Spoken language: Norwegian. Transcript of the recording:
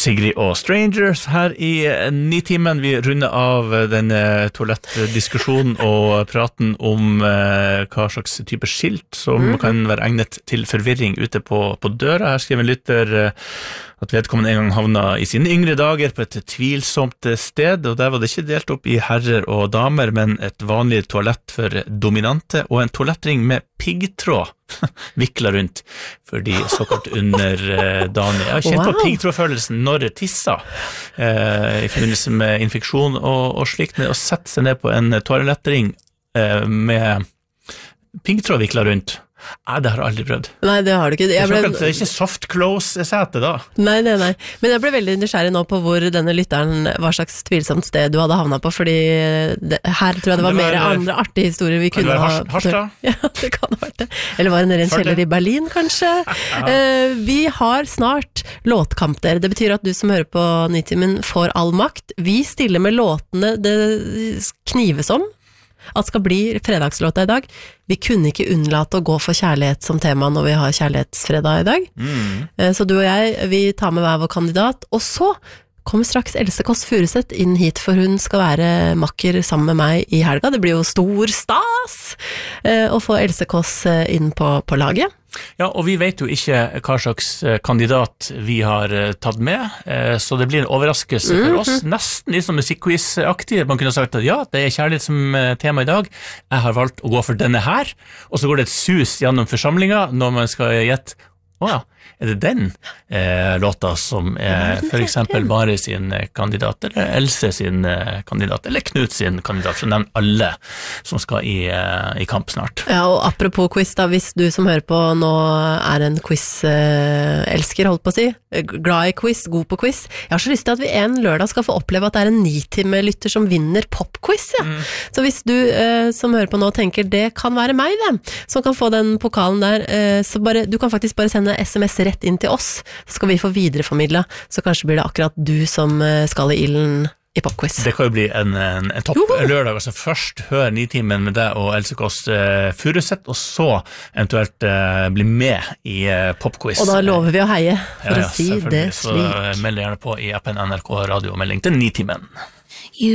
Sigrid og Strangers her i Nitimen. Vi runder av den toalettdiskusjonen og praten om hva slags type skilt som kan være egnet til forvirring ute på døra. Her skriver en lytter at vedkommende en gang havna i sine yngre dager på et tvilsomt sted, og der var det ikke delt opp i herrer og damer, men et vanlig toalett for dominante og en toalettring med piggtråd vikla rundt for de såkalt underdanige. Jeg har kjent på piggtrådfølelsen når jeg tissa i forbindelse med infeksjon og slikt, med å sette seg ned på en toalettring med piggtråd vikla rundt. Det har jeg aldri prøvd. Nei, det har du ikke. Det er ikke soft close-sete da. Nei. Men jeg ble veldig nysgjerrig nå på hvor denne lytteren, hva slags tvilsomt sted du hadde havnet på, fordi her tror jeg det var mer andre artige historier vi kunne ha. Harstad? Ja, det kan ha vært det. Eller var det nede i en kjeller i Berlin, kanskje? Vi har snart låtkamp der. Det betyr at du som hører på Nitimen får all makt. Vi stiller med låtene det knives om at skal bli fredagslåta i dag. Vi kunne ikke unnlate å gå for kjærlighet som tema når vi har kjærlighetsfredag i dag. Så du og jeg, vi tar med hver vår kandidat, og så kommer straks Else Kåss Furuseth inn hit, for hun skal være makker sammen med meg i helga. Det blir jo stor stas å få Else Kåss inn på laget. Ja, og vi vet jo ikke hva slags kandidat vi har tatt med, så det blir en overraskelse for oss, nesten litt som musikquiz-aktig. Man kunne sagt at ja, det er kjærlighet som tema i dag. Jeg har valgt å gå for denne her, og så går det et sus gjennom forsamlingen når man skal gjette. Er det den låta som er for eksempel Mari sin kandidat, eller Else sin kandidat, eller Knut sin kandidat, så nevn alle som skal i kamp snart. Ja, og apropos quiz da, hvis du som hører på nå er en quiz-elsker, holdt på å si, glad i quiz, god på quiz, jeg har så lyst til at vi en lørdag skal få oppleve at det er en Nitime-lytter som vinner popquiz, ja. Så hvis du som hører på nå tenker det kan være meg, som kan få den pokalen der, så du kan faktisk bare sende SMS rett inn til oss, så skal vi få videreformidla, så kanskje blir det akkurat du som skal i ilden i popquiz. Det kan jo bli en topp lørdag, altså først hør Nitimen med deg og Else Kåss Furuseth, og så eventuelt bli med i popquiz. Og da lover vi å heie, for å si det slik. Så meld gjerne på i appen NRK Radio og melding til Nitimen.